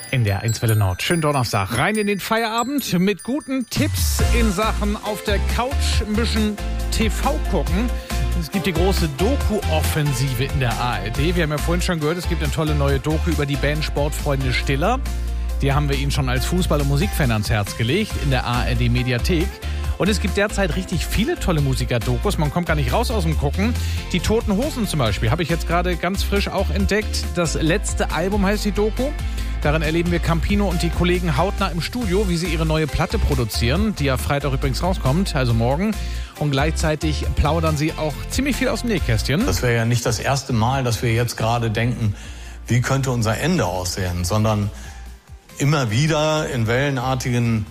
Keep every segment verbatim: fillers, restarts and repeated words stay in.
In der eins Welle Nord. Schönen Donnerstag. Rein in den Feierabend mit guten Tipps in Sachen auf der Couch ein bisschen T V gucken. Es gibt die große Doku-Offensive in der A R D. Wir haben ja vorhin schon gehört, es gibt eine tolle neue Doku über die Band Sportfreunde Stiller. Die haben wir Ihnen schon als Fußball- und Musikfan ans Herz gelegt in der A R D-Mediathek. Und es gibt derzeit richtig viele tolle Musiker-Dokus. Man kommt gar nicht raus aus dem Gucken. Die Toten Hosen zum Beispiel habe ich jetzt gerade ganz frisch auch entdeckt. Das letzte Album heißt die Doku. Darin erleben wir Campino und die Kollegen hautnah im Studio, wie sie ihre neue Platte produzieren, die ja Freitag übrigens rauskommt, also morgen. Und gleichzeitig plaudern sie auch ziemlich viel aus dem Nähkästchen. Das wäre ja nicht das erste Mal, dass wir jetzt gerade denken, wie könnte unser Ende aussehen, sondern immer wieder in wellenartigen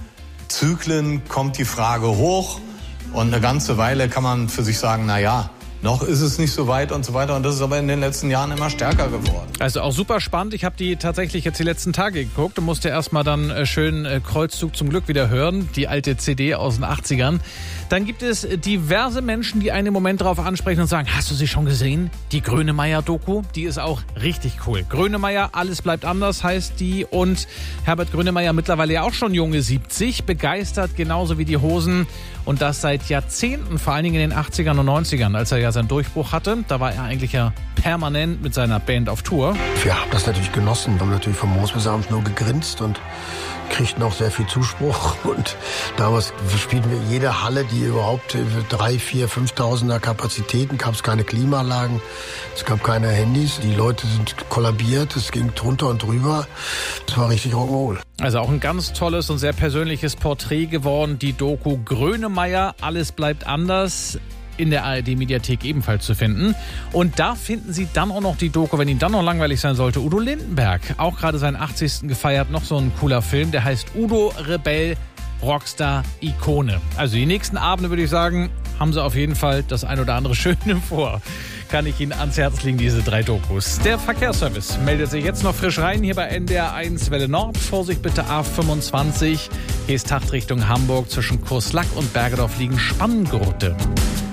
Zyklen kommt die Frage hoch und eine ganze Weile kann man für sich sagen, na ja, noch ist es nicht so weit und so weiter. Und das ist aber in den letzten Jahren immer stärker geworden. Also auch super spannend. Ich habe die tatsächlich jetzt die letzten Tage geguckt und musste erstmal dann äh, schön äh, Kreuzzug zum Glück wieder hören. Die alte C D aus den achtzigern. Dann gibt es diverse Menschen, die einen im Moment darauf ansprechen und sagen, hast du sie schon gesehen? Die Grönemeyer-Doku, die ist auch richtig cool. Grönemeyer, alles bleibt anders heißt die. Und Herbert Grönemeyer, mittlerweile ja auch schon junge siebzig, begeistert genauso wie die Hosen. Und das seit Jahrzehnten, vor allen Dingen in den achtzigern und neunzigern, als er ja seinen Durchbruch hatte. Da war er eigentlich ja permanent mit seiner Band auf Tour. Wir haben das natürlich genossen. Wir haben natürlich vom Morgens bis abends nur gegrinst und kriegten auch sehr viel Zuspruch. Und damals spielten wir jede Halle, die überhaupt drei, vier, fünftausender Kapazitäten, gab es keine Klimaanlagen, es gab keine Handys. Die Leute sind kollabiert, es ging drunter und drüber. Es war richtig Rock'n'Roll. Also auch ein ganz tolles und sehr persönliches Porträt geworden. Die Doku Grönemeyer, alles bleibt anders. In der A R D-Mediathek ebenfalls zu finden. Und da finden Sie dann auch noch die Doku, wenn Ihnen dann noch langweilig sein sollte, Udo Lindenberg. Auch gerade seinen achtzigsten gefeiert, noch so ein cooler Film, der heißt Udo Rebell, Rockstar, Ikone. Also die nächsten Abende, würde ich sagen, haben Sie auf jeden Fall das ein oder andere Schöne vor. Kann ich Ihnen ans Herz legen, diese drei Dokus. Der Verkehrsservice meldet sich jetzt noch frisch rein, hier bei N D R eins Welle Nord. Vorsicht bitte A fünfundzwanzig. Hier ist Tachtrichtung Hamburg. Zwischen Kurslack und Bergedorf liegen Spanngurte.